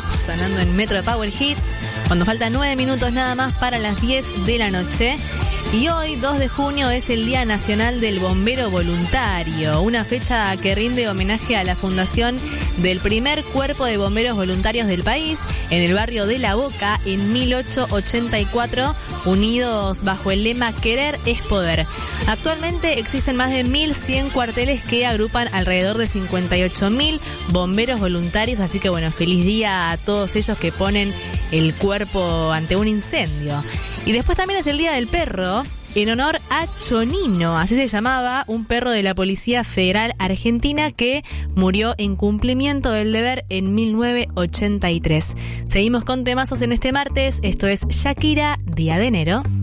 sonando en Metro de Power Hits, cuando faltan 9 minutos nada más para las 10 de la noche. Y hoy, 2 de junio, es el Día Nacional del Bombero Voluntario, una fecha que rinde homenaje a la fundación del primer cuerpo de bomberos voluntarios del país, en el barrio de La Boca, en 1884, unidos bajo el lema Querer es Poder. Actualmente existen más de 1.100 cuarteles que agrupan alrededor de 58.000 bomberos voluntarios, así que bueno, feliz día a todos ellos que ponen el cuerpo ante un incendio. Y después también es el Día del Perro, en honor a Chonino, así se llamaba, un perro de la Policía Federal Argentina que murió en cumplimiento del deber en 1983. Seguimos con temazos en este martes, esto es Shakira, Día de Enero.